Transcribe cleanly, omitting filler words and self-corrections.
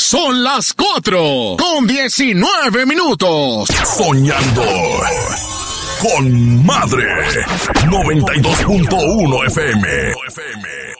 Son las 4:19. Soñando con Madre. 92.1 FM.